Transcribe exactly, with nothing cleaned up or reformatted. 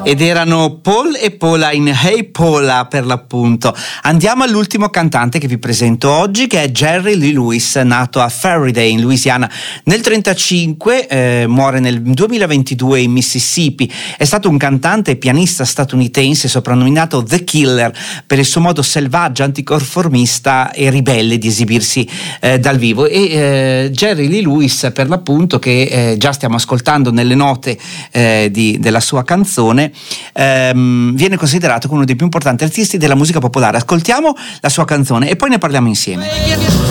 Ed erano Paul e Paula in Hey Paula, per l'appunto. Andiamo all'ultimo cantante che vi presento oggi, che è Jerry Lee Lewis, nato a Faraday in Louisiana nel trentacinque, eh, muore nel duemilaventidue in Mississippi. È stato un cantante e pianista statunitense soprannominato The Killer per il suo modo selvaggio, anticonformista e ribelle di esibirsi eh, dal vivo. E eh, Jerry Lee Lewis, per l'appunto, che eh, già stiamo ascoltando nelle note eh, di, della sua canzone, ehm, viene considerato uno dei più importanti artisti della musica popolare. Ascoltiamo la sua canzone e poi ne parliamo insieme.